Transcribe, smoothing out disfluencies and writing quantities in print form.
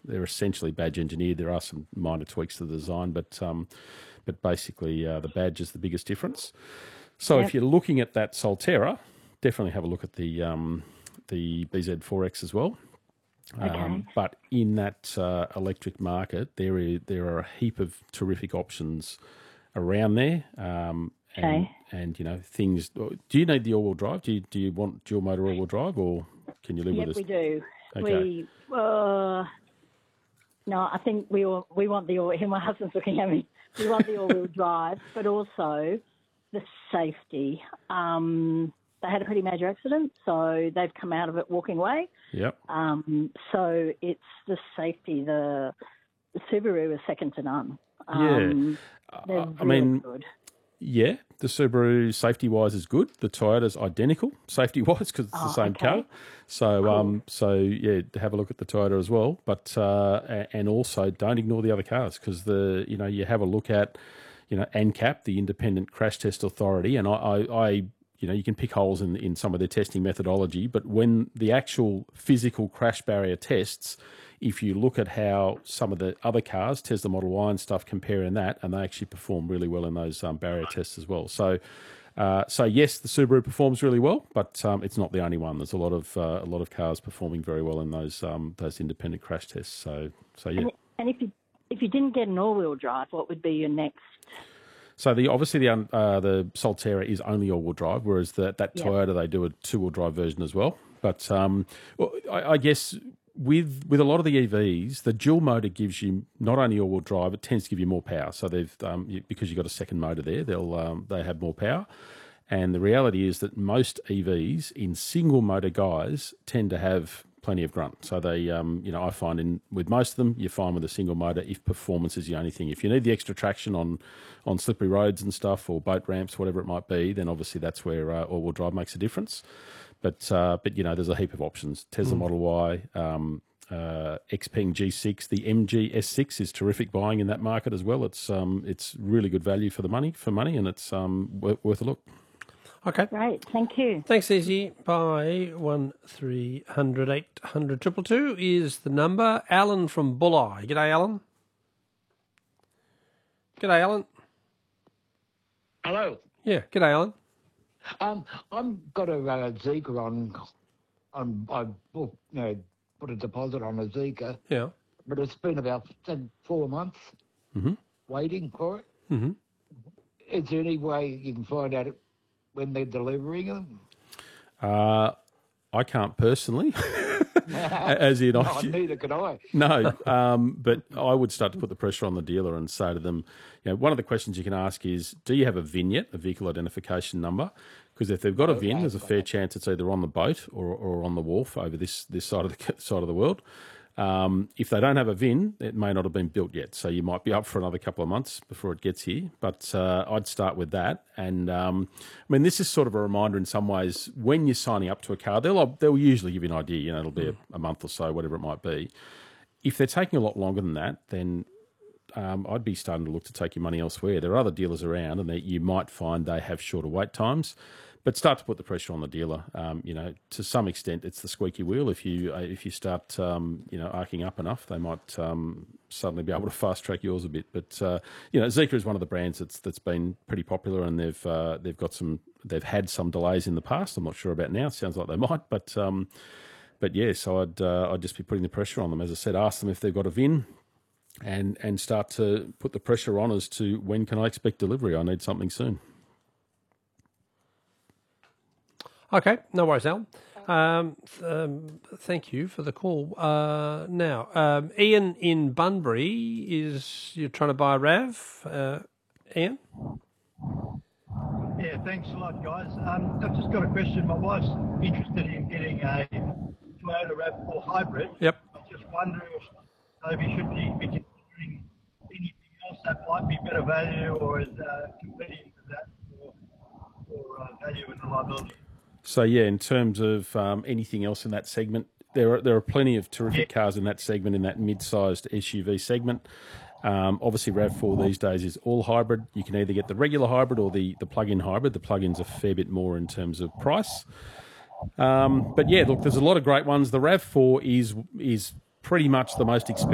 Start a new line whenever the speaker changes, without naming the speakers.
they're essentially badge engineered. There are some minor tweaks to the design, but basically the badge is the biggest difference. So if you're looking at that Solterra, definitely have a look at the BZ4X as well. But in that electric market, there are a heap of terrific options around there. And you know, things. Do you need the all-wheel drive? Do you want dual motor all-wheel drive, or can you live with us?
Yep, we do.
Okay.
No, I think we want the all. My husband's looking at me. We want the all-wheel drive, but also the safety. They had a pretty major accident, so they've come out of it walking away.
Yep.
So it's the safety. The Subaru is second to none. They're really good.
Yeah, the Subaru safety-wise is good. The Toyota's identical safety-wise because it's the same car. So,
cool.
Have a look at the Toyota as well. But and also don't ignore the other cars because you have a look at ANCAP, the Independent Crash Test Authority, and I you can pick holes in some of their testing methodology, but when the actual physical crash barrier tests, if you look at how some of the other cars, Tesla Model Y and stuff, comparing that, and they actually perform really well in those barrier tests as well. So yes, the Subaru performs really well, but it's not the only one. There's a lot of cars performing very well in those independent crash tests. So yeah.
And if you didn't get an all-wheel drive, what would be your next?
So obviously the Solterra is only all-wheel drive, whereas that Toyota, they do a two-wheel drive version as well. But I guess with a lot of the EVs, the dual motor gives you not only all-wheel drive, it tends to give you more power. So they've because you've got a second motor there, they have more power. And the reality is that most EVs in single motor guys tend to have plenty of grunt. So they, I find with most of them, you're fine with a single motor if performance is the only thing. If you need the extra traction on slippery roads and stuff or boat ramps, whatever it might be, then obviously that's where all-wheel drive makes a difference. But there's a heap of options. Tesla Model Y, Xpeng G6, the MG S6 is terrific buying in that market as well. It's really good value for money, and it's worth a look.
Okay.
Great, thank you.
Thanks, Izzy. Bye. 1300 800 222 is the number. Alan from Bulli. G'day, Alan. G'day, Alan.
Hello.
Yeah, g'day, Alan.
I've got a Zeekr on. I put a deposit on a Zeekr.
Yeah.
But it's been about 4 months waiting for it. Mm-hmm. Is there any way you can find out when they're delivering them?
I can't personally, as in,
neither could I.
No, but I would start to put the pressure on the dealer and say to them, one of the questions you can ask is, do you have a VIN yet, a vehicle identification number? Because if they've got a VIN, there's a fair chance it's either on the boat or on the wharf over this side of the world. If they don't have a VIN, it may not have been built yet. So you might be up for another couple of months before it gets here. But I'd start with that. And this is sort of a reminder in some ways. When you're signing up to a car, they'll usually give you an idea. It'll be a month or so, whatever it might be. If they're taking a lot longer than that, then I'd be starting to look to take your money elsewhere. There are other dealers around, and you might find they have shorter wait times. But start to put the pressure on the dealer. To some extent, it's the squeaky wheel. If you start, arcing up enough, they might suddenly be able to fast track yours a bit. But Zeekr is one of the brands that's been pretty popular, and they've had some delays in the past. I'm not sure about now. It sounds like they might, but yeah. So I'd just be putting the pressure on them. As I said, ask them if they've got a VIN, and start to put the pressure on as to when can I expect delivery. I need something soon.
Okay, no worries, Al. Thank you for the call. Now, Ian in Bunbury, you're trying to buy a RAV, Ian?
Yeah, thanks a lot, guys. I've just got a question. My wife's interested in getting a Toyota RAV4 hybrid.
Yep.
I was just wondering if maybe should be considering anything else that might be better value or is competing with that for value and reliability.
So yeah, in terms of anything else in that segment, there are plenty of terrific cars in that segment, in that mid-sized SUV segment. Obviously, RAV4 these days is all hybrid. You can either get the regular hybrid or the plug-in hybrid. The plug-in's a fair bit more in terms of price. But yeah, look, there's a lot of great ones. The RAV4 is pretty much the most expensive